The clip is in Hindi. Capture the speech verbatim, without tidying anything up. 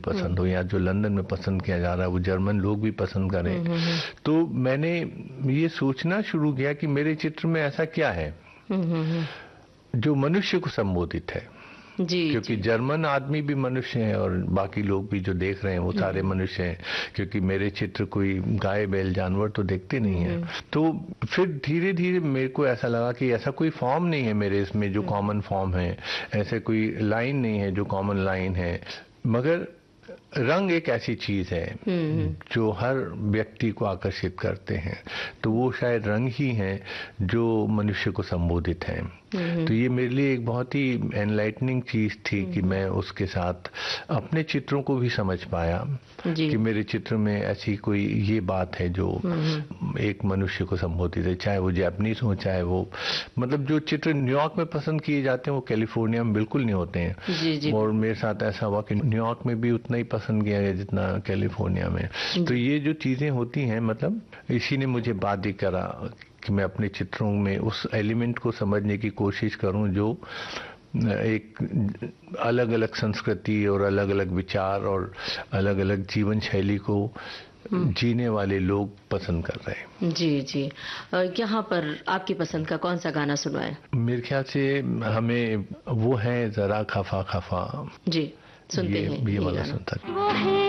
पसंद हो, या जो लंदन में पसंद किया जा रहा है वो जर्मन लोग भी पसंद करें। तो मैंने ये सोचना शुरू किया कि मेरे चित्र में ऐसा क्या है जो मनुष्य को संबोधित है। जी, क्योंकि जी। जर्मन आदमी भी मनुष्य हैं और बाकी लोग भी जो देख रहे हैं वो सारे मनुष्य हैं, क्योंकि मेरे चित्र कोई गाय बैल जानवर तो देखते नहीं है। तो फिर धीरे धीरे मेरे को ऐसा लगा कि ऐसा कोई फॉर्म नहीं है मेरे इसमें जो कॉमन फॉर्म है, ऐसे कोई लाइन नहीं है जो कॉमन लाइन है, मगर रंग एक ऐसी चीज है जो हर व्यक्ति को आकर्षित करते हैं। तो वो शायद रंग ही हैं जो मनुष्य को संबोधित हैं। तो ये मेरे लिए एक बहुत ही एनलाइटनिंग चीज थी कि मैं उसके साथ अपने चित्रों को भी समझ पाया कि मेरे चित्र में ऐसी कोई ये बात है जो एक मनुष्य को संबोधित है, चाहे वो जापानीज हो, चाहे वो मतलब जो चित्र न्यूयॉर्क में पसंद किए जाते हैं वो कैलिफोर्निया में बिल्कुल नहीं होते हैं। जी, जी। और मेरे साथ ऐसा हुआ कि न्यूयॉर्क में भी उतना ही पसंद किया गया जितना कैलिफोर्निया में। तो ये जो चीजें होती हैं, मतलब इसी ने मुझे बाध्य करा कि मैं अपने चित्रों में उस एलिमेंट को समझने की कोशिश करूं जो एक अलग अलग संस्कृति और अलग अलग विचार और अलग अलग जीवन शैली को जीने वाले लोग पसंद कर रहे हैं। जी, जी। यहाँ पर आपकी पसंद का कौन सा गाना सुनवाएं? मेरे ख्याल से हमें वो है जरा खफा खफा। जी, सुनते ये, हैं ये वाला सुनता है।